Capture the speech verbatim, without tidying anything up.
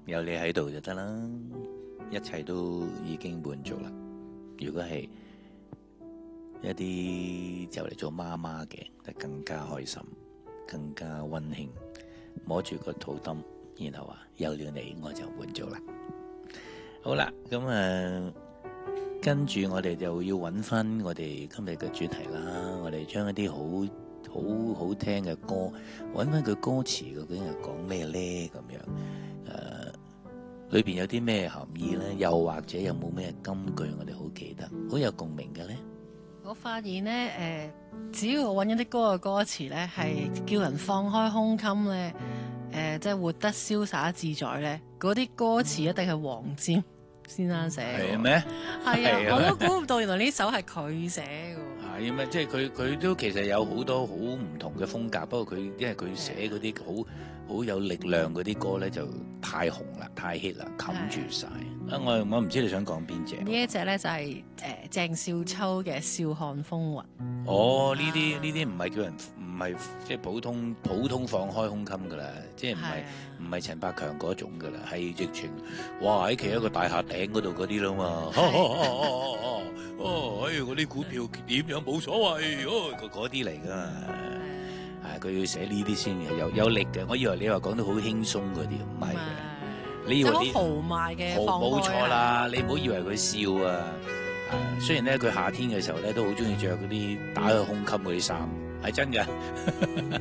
有你喺度就得啦，一切都已經滿足啦。如果係一啲就嚟做媽媽嘅，就更加開心，更加溫馨，摸住個肚墩，然後話有了你我就滿足啦。好啦，咁啊，跟住我哋就要揾翻我哋今日嘅主題啦。我哋將一啲好好好聽嘅歌，揾翻佢歌詞究竟係講咩咧？咁樣誒、呃，裏邊有啲咩含義咧？又或者有冇咩金句我哋好記得，好有共鳴嘅咧？ 我發現咧，誒、呃，只要我揾一啲歌嘅歌詞咧，係叫人放開胸襟咧，誒、呃，即係活得瀟灑自在咧，嗰啲歌詞一定係黃霑先生寫嘅。 係咩？ 係啊，我都估唔到，原來呢首係佢寫嘅。 係咩？即係佢佢都其實有好多好唔同嘅風格，不過佢因為佢寫嗰啲好好有力量嗰啲歌咧，就太紅啦，太 hit 啦，冚住晒。啊，我我唔知你想講邊隻？ 呢一隻咧就係、是、誒、呃、鄭少秋嘅《笑看風雲》。 哦，呢啲呢啲唔係叫人唔係即係普通普通放開胸襟噶啦，即係唔係唔係陳百強嗰種噶啦，係直情哇喺企喺個大廈頂嗰度嗰啲啦嘛。哦，哎，嗰啲股票點樣冇所謂，哦，嗰啲嚟噶嘛。係佢要寫呢啲先嘅，有有力嘅。我以為你話講到好輕鬆嗰啲，唔係嘅。你以為啲豪邁嘅放冇開錯啦，你唔好以為佢笑啊。啊，雖然咧佢夏天嘅時候咧都好中意着嗰啲打開胸襟嗰啲衫，係真嘅。